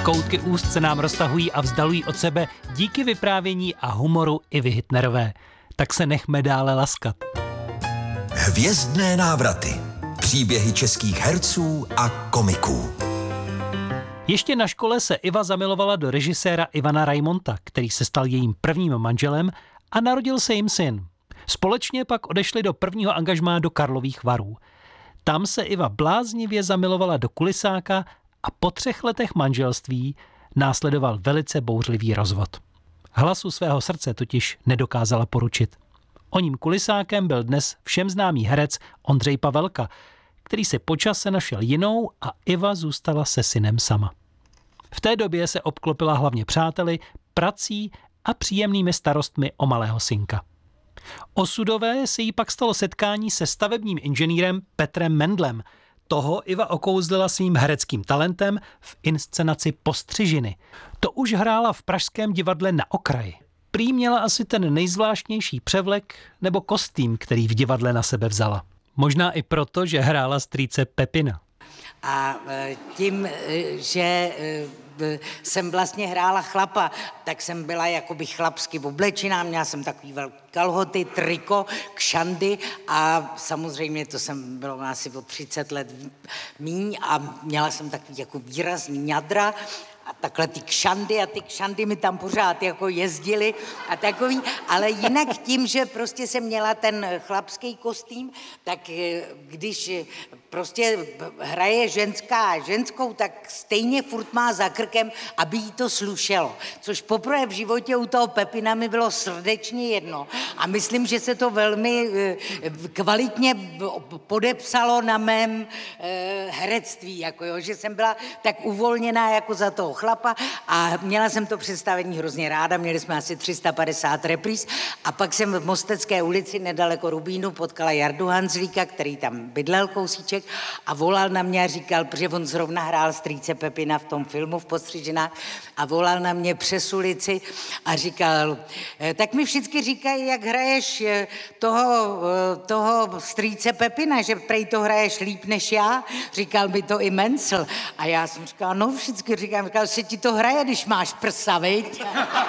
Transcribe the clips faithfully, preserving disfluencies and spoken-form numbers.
Koutky úst se nám roztahují a vzdalují od sebe díky vyprávění a humoru Ivy Hitnerové. Tak se nechme dále laskat. Hvězdné návraty. Příběhy českých herců a komiků. Ještě na škole se Iva zamilovala do režiséra Ivana Rajmonta, který se stal jejím prvním manželem a narodil se jim syn. Společně pak odešli do prvního angažmá do Karlových Varů. Tam se Iva bláznivě zamilovala do kulisáka a po třech letech manželství následoval velice bouřlivý rozvod. Hlasu svého srdce totiž nedokázala poručit. Oním kulisákem byl dnes všem známý herec Ondřej Pavelka, který si po čase našel jinou a Iva zůstala se synem sama. V té době se obklopila hlavně přáteli, prací a příjemnými starostmi o malého synka. Osudové se jí pak stalo setkání se stavebním inženýrem Petrem Mendlem. Toho Iva okouzlila svým hereckým talentem v inscenaci Postřižiny. To už hrála v pražském divadle Na okraji. Prý měla asi ten nejzvláštnější převlek nebo kostým, který v divadle na sebe vzala. Možná i proto, že hrála strýce Pepina. A tím, že jsem vlastně hrála chlapa, tak jsem byla jakoby chlapsky oblečená, měla jsem takový velký kalhoty, triko, kšandy a samozřejmě to jsem bylo asi o třicet let míň a měla jsem takový jako výrazný ňadra a takhle ty kšandy a ty kšandy mi tam pořád jako jezdily a takový, ale jinak tím, že prostě jsem měla ten chlapský kostým, tak když prostě hraje ženská ženskou, tak stejně furt má za krkem, aby jí to slušelo. Což poprvé v životě u toho Pepina mi bylo srdečně jedno a myslím, že se to velmi kvalitně podepsalo na mém herectví, jako jo, že jsem byla tak uvolněná jako za toho chlapa a měla jsem to představení hrozně ráda, měli jsme asi tři sta padesát repríz a pak jsem v Mostecké ulici nedaleko Rubínu potkala Jardu Hanzlíka, který tam bydlel kousíček a volal na mě a říkal, protože on zrovna hrál strýce Pepina v tom filmu v Postřižinách a volal na mě přes ulici a říkal, tak mi všichni říkají, jak hraješ toho, toho strýce Pepina, že prej to hraješ líp než já, říkal mi to i Mencel a já jsem říkal, no všichni říkám, říkal, se ti to hraje, když máš prsa, viď?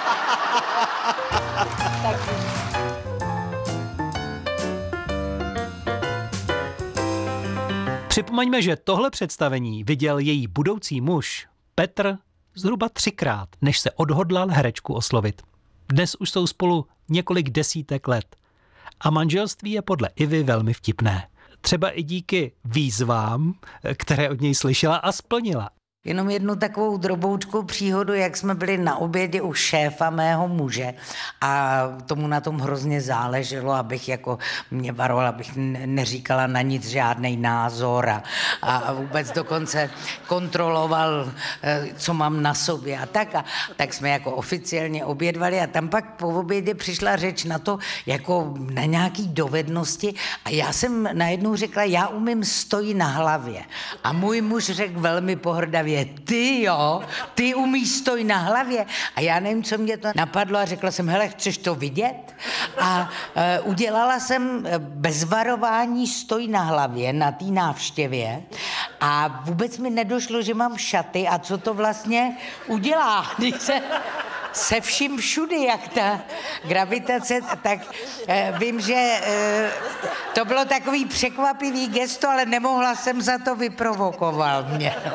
Připomeňme, že tohle představení viděl její budoucí muž Petr zhruba třikrát, než se odhodlal herečku oslovit. Dnes už jsou spolu několik desítek let a manželství je podle Ivy velmi vtipné. Třeba i díky výzvám, které od něj slyšela a splnila. Jenom jednu takovou droboučkou příhodu, jak jsme byli na obědě u šéfa mého muže a tomu na tom hrozně záleželo, abych jako mě varovala, abych neříkala na nic žádnej názor a, a vůbec dokonce kontroloval, co mám na sobě a tak. A tak jsme jako oficiálně obědvali a tam pak po obědě přišla řeč na to, jako na nějaký dovednosti a já jsem najednou řekla, já umím stojí na hlavě. A můj muž řekl velmi pohrdavě, ty jo, ty umíš stoj na hlavě. A já nevím, co mě to napadlo a řekla jsem, hele, chceš to vidět? A e, udělala jsem bez varování stoj na hlavě na té návštěvě a vůbec mi nedošlo, že mám šaty a co to vlastně udělá, když se se vším všudy, jak ta gravitace, tak e, vím, že e, to bylo takový překvapivý gesto, ale nemohla jsem za to, vyprovokoval mě. No.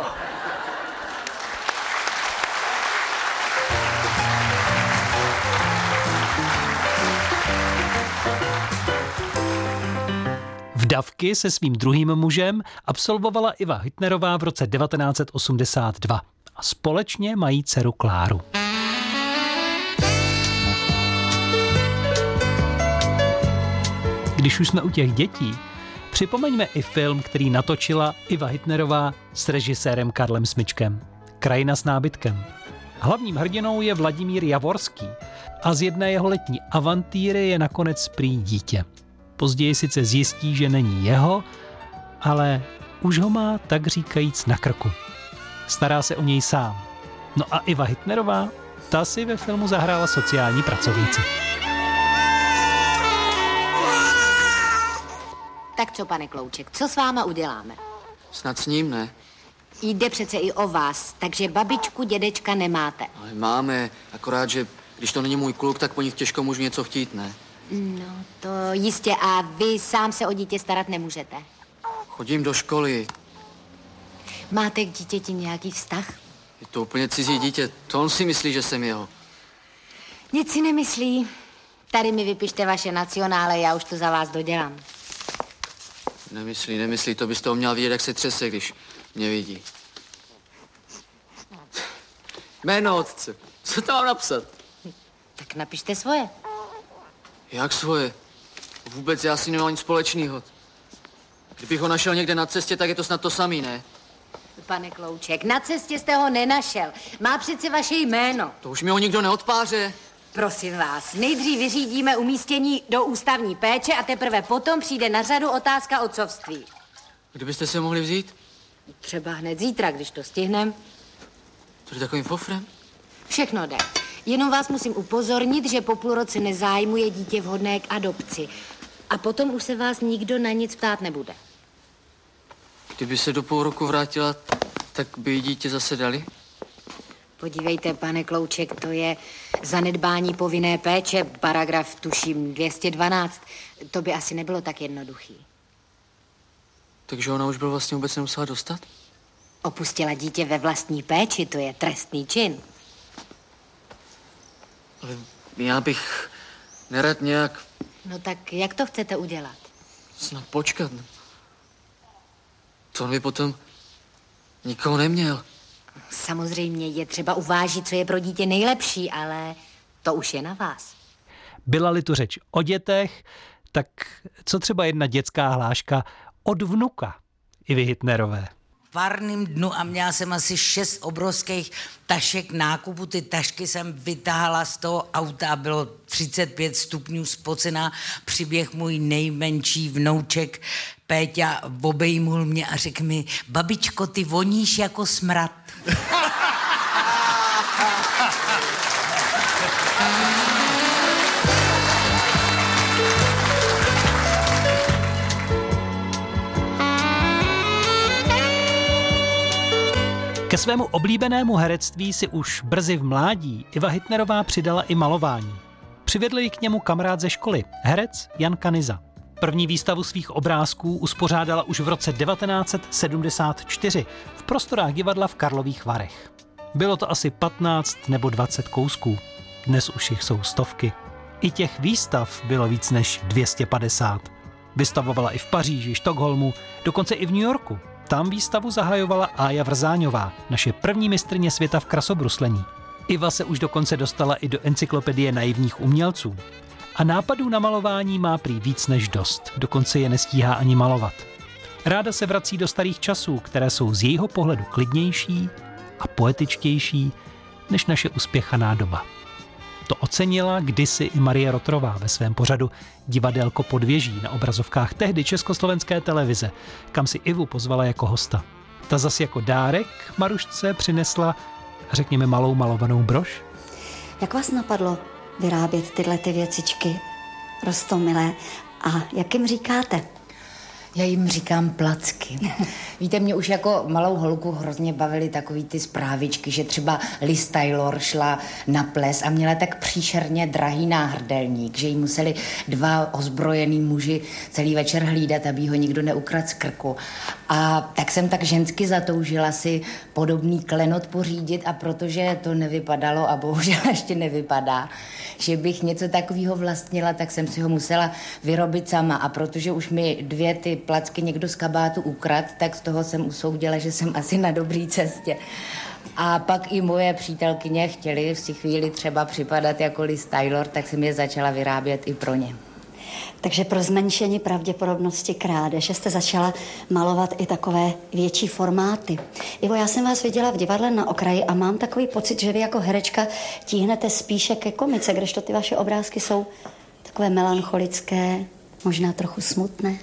Vdavky se svým druhým mužem absolvovala Iva Hitnerová v roce devatenáct set osmdesát dva a společně mají dceru Kláru. Když už jsme u těch dětí, připomeňme i film, který natočila Iva Hitnerová s režisérem Karlem Smyčkem. Krajina s nábytkem. Hlavním hrdinou je Vladimír Javorský a z jedné jeho letní avantýry je nakonec prý dítě. Později sice zjistí, že není jeho, ale už ho má tak říkajíc na krku. Stará se o něj sám. No a Iva Hitnerová, ta si ve filmu zahrála sociální pracovnici. Tak co, pane Klouček, co s váma uděláme? Snad s ním, ne? Jde přece i o vás, takže babičku, dědečka nemáte. Ale máme, akorát, že když to není můj kluk, tak po nich těžko můžu něco chtít, ne? No, to jistě. A vy sám se o dítě starat nemůžete. Chodím do školy. Máte k dítěti nějaký vztah? Je to úplně cizí dítě. To on si myslí, že jsem jeho. Nic si nemyslí. Tady mi vypište vaše nacionále, já už to za vás dodělám. Nemyslí, nemyslí. To bys toho měl vidět, jak se třese, když mě vidí. Jméno otce. Co tam mám napsat? Tak napište svoje. Jak svoje? Vůbec já si nemám nic společného. Kdybych ho našel někde na cestě, tak je to snad to samý, ne? Pane Klouček, na cestě jste ho nenašel. Má přece vaše jméno. To už mi ho nikdo neodpáře. Prosím vás, nejdřív vyřídíme umístění do ústavní péče a teprve potom přijde na řadu otázka otcovství. Kdybyste se mohli vzít? Třeba hned zítra, když to stihnem. To je takovým fofrem? Všechno jde. Jenom vás musím upozornit, že po půl roce nezájmu je dítě vhodné k adopci. A potom už se vás nikdo na nic ptát nebude. Kdyby se do půl roku vrátila, tak by jí dítě zase dali? Podívejte, pane Klouček, to je zanedbání povinné péče, paragraf, tuším, dvě stě dvanáct. To by asi nebylo tak jednoduchý. Takže ona už byl vlastně vůbec nemusela dostat? Opustila dítě ve vlastní péči, to je trestný čin. Ale já bych nerad nějak... No tak jak to chcete udělat? Snad počkat. To on by potom nikoho neměl. Samozřejmě je třeba uvážit, co je pro dítě nejlepší, ale to už je na vás. Byla-li tu řeč o dětech, tak co třeba jedna dětská hláška od vnuka Ivy Hitnerové. Párným dnu a měla jsem asi šest obrovských tašek nákupu. Ty tašky jsem vytahala z toho auta a bylo třicet pět stupňů spocená. Přiběh můj nejmenší vnouček Péťa, obejmul mě a řekl mi, babičko, ty voníš jako smrad. Ke svému oblíbenému herectví si už brzy v mládí Iva Hitnerová přidala i malování. Přivedl ji k němu kamarád ze školy, herec Jan Kanyza. První výstavu svých obrázků uspořádala už v roce devatenáct set sedmdesát čtyři v prostorách divadla v Karlových Varech. Bylo to asi patnáct nebo dvacet kousků. Dnes už jich jsou stovky. I těch výstav bylo víc než dvě stě padesát. Vystavovala i v Paříži, Stockholmu, dokonce i v New Yorku. Tam výstavu zahajovala Ája Vrzáňová, naše první mistryně světa v krasobruslení. Iva se už dokonce dostala i do encyklopedie naivních umělců. A nápadů na malování má prý víc než dost, dokonce je nestíhá ani malovat. Ráda se vrací do starých časů, které jsou z jejího pohledu klidnější a poetičtější než naše uspěchaná doba. To ocenila kdysi i Marie Rotrová ve svém pořadu Divadélko pod věží na obrazovkách tehdy československé televize, kam si Ivu pozvala jako hosta. Ta zas jako dárek Marušce přinesla, řekněme, malou malovanou brož. Jak vás napadlo vyrábět tyhle ty věcičky roztomilé a jak jim říkáte? Já jim říkám placky. Víte, mě už jako malou holku hrozně bavily takový ty zprávičky, že třeba Liz Taylor šla na ples a měla tak příšerně drahý náhrdelník, že jí museli dva ozbrojený muži celý večer hlídat, aby ho nikdo neukradl z krku. A tak jsem tak žensky zatoužila si podobný klenot pořídit a protože to nevypadalo a bohužel ještě nevypadá, že bych něco takového vlastnila, tak jsem si ho musela vyrobit sama a protože už mi dvě ty placky někdo z kabátu ukrad, tak z toho jsem usoudila, že jsem asi na dobré cestě. A pak i moje přítelkyně chtěly v si chvíli třeba připadat jako Liz Taylor, tak jsem je začala vyrábět i pro ně. Takže pro zmenšení pravděpodobnosti krádeže jste začala malovat i takové větší formáty. Ivo, já jsem vás viděla v divadle Na okraji a mám takový pocit, že vy jako herečka tíhnete spíše ke komice, kdežto ty vaše obrázky jsou takové melancholické, možná trochu smutné.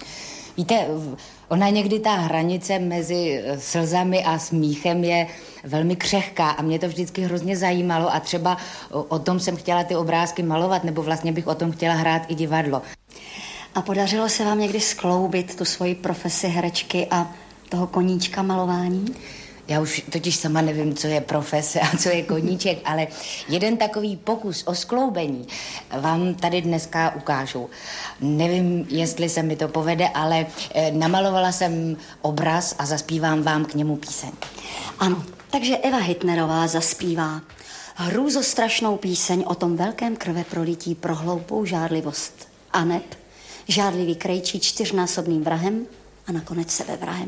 Víte, ona někdy ta hranice mezi slzami a smíchem je velmi křehká a mě to vždycky hrozně zajímalo a třeba o, o tom jsem chtěla ty obrázky malovat, nebo vlastně bych o tom chtěla hrát i divadlo. A podařilo se vám někdy skloubit tu svoji profesi herečky a toho koníčka malování? Já už totiž sama nevím, co je profese a co je koníček, ale jeden takový pokus o skloubení vám tady dneska ukážu. Nevím, jestli se mi to povede, ale namalovala jsem obraz a zaspívám vám k němu píseň. Ano, takže Eva Hitnerová zaspívá hrůzostrašnou píseň o tom velkém krveprolití pro hloupou žádlivost. A neb žádlivý krejčí čtyřnásobným vrahem a nakonec sebevrahem.